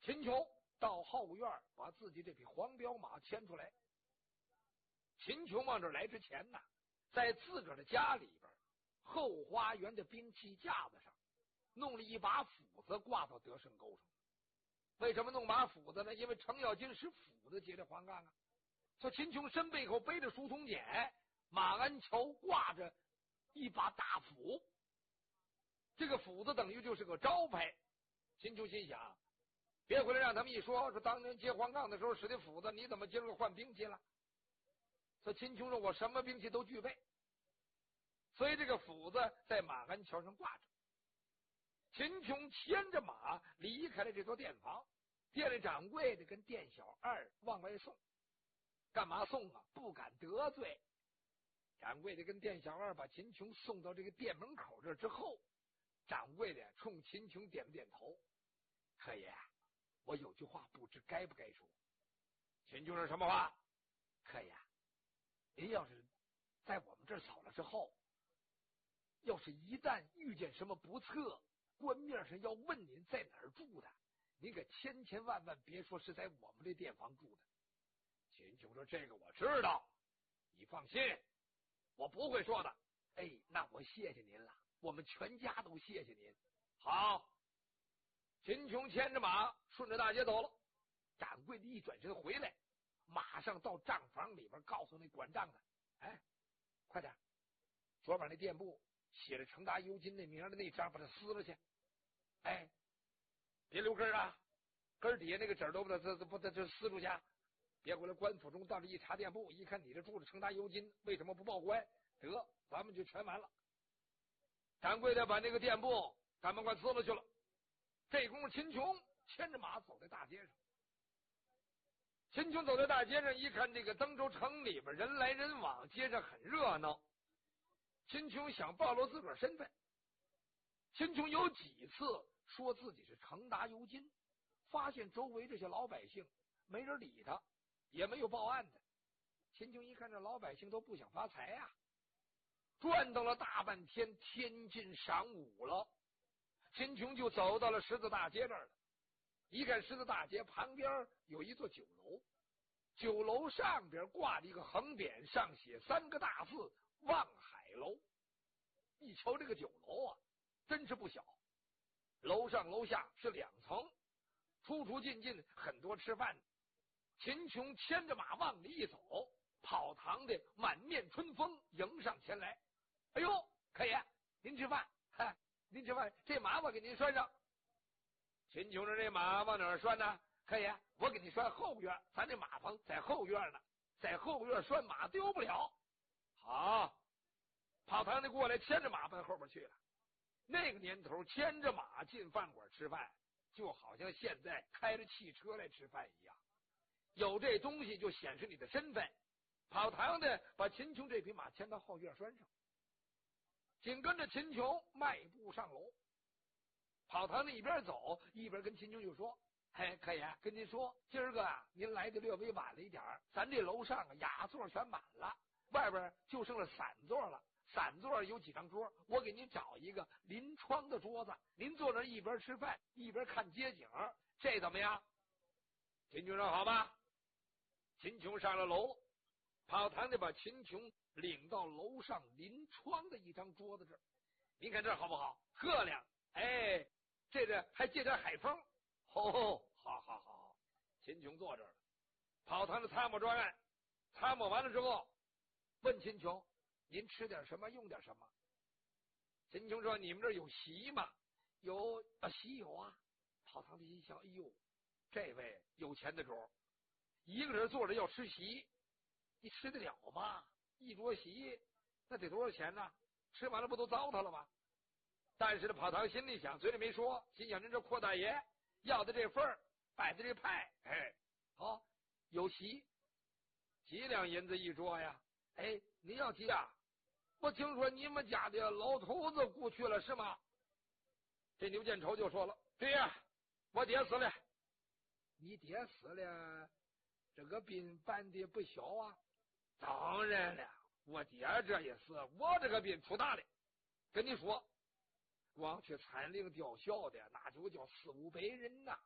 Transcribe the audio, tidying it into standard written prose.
秦琼到后院把自己这匹黄骠马牵出来。秦琼往这来之前呢，在自个儿的家里边后花园的兵器架子上弄了一把斧子挂到得胜钩上。为什么弄把斧子呢？因为程咬金使斧子劫这黄杠啊。说秦琼身背后背着书童锏，马鞍桥挂着一把大斧，这个斧子等于就是个招牌。秦琼心想，别回来让他们一说当年劫黄杠的时候使的斧子，你怎么今儿换兵器了？说秦琼说我什么兵器都具备，所以这个斧子在马鞍桥上挂着。秦琼牵着马离开了这座店房，店里掌柜的跟店小二往外送。干嘛送啊？不敢得罪。掌柜的跟店小二把秦琼送到这个店门口这之后，掌柜的冲秦琼点了点头。客爷，我有句话不知该不该说。秦琼说什么话？客爷，您要是在我们这儿走了之后，要是一旦遇见什么不测，官面上要问您在哪儿住的，您可千千万万别说是在我们这店房住的。秦琼说这个我知道，你放心，我不会说的。哎，那我谢谢您了，我们全家都谢谢您。好，秦琼牵着马顺着大街走了。掌柜的一转身回来，马上到账房里边告诉那管账的，哎，快点，昨晚那店铺写着程达尤金那名的那张把它撕了去。哎，别留根啊，根底下那个纸都不这撕出去。别回来官府中到这一查店铺，一看你这住着程达尤金，为什么不报官？得，咱们就全完了。掌柜的把那个店铺赶忙快撕了去了。这功夫秦琼牵着马走在大街上。秦琼走在大街上，一看这个登州城里边人来人往，街上很热闹。秦琼想暴露自个儿身份。秦琼有几次说自己是程达尤金，发现周围这些老百姓没人理他，也没有报案的。秦琼一看这老百姓都不想发财啊，转到了大半天，天近晌午了，秦琼就走到了十字大街这儿了。一看十字大街旁边有一座酒楼，酒楼上边挂着一个横匾，上写3个大字望海楼。一瞧这个酒楼啊，真是不小，楼上楼下是2层，出出进进很多吃饭的。秦琼牵着马往里一走，跑堂的满面春风迎上前来。哎呦，客爷您吃饭，您吃饭，这马我给您拴上。秦琼说这马往哪儿拴呢？客爷，我给你拴后院，咱这马棚在后院呢，在后院拴马丢不了。好，跑堂的过来牵着马奔后边去了。那个年头牵着马进饭馆吃饭，就好像现在开着汽车来吃饭一样，有这东西就显示你的身份。跑堂的把秦琼这匹马牵到后院拴上，紧跟着秦琼迈步上楼。跑堂的一边走一边跟秦琼就说，嘿，客爷，跟您说，今儿个啊，您来的略微晚了一点，咱这楼上啊雅座全满了，外边就剩了散座了。散座有几张桌，我给您找一个临窗的桌子，您坐那一边吃饭一边看街景，这怎么样？秦琼说好吧。秦琼上了楼，跑堂的把秦琼领到楼上临窗的一张桌子这儿，您看这好不好？漂亮，哎，这个还借点海风。哦，好好好。秦琼坐这儿了，跑堂的参谋专案，参谋完了之后问秦琼，您吃点什么用点什么？秦琼说你们这儿有席吗？有啊，席有啊。跑堂的一想，哎呦，这位有钱的主，一个人坐着要吃席，你吃得了吗？一桌席那得多少钱呢？吃完了不都糟蹋了吗？但是呢，跑堂心里想，嘴里没说，心想人这阔大爷要的这份儿，摆的这派，哎，好，有席，几两银子一桌呀？哎，您要几啊？我听说你们家的老头子故去了是吗？这牛建仇就说了，对呀，我爹死了。你爹死了，这个病办的不小啊。当然了，我爹这也是，我这个病出大了。跟你说，光去参灵吊孝的那就叫400-500人呐。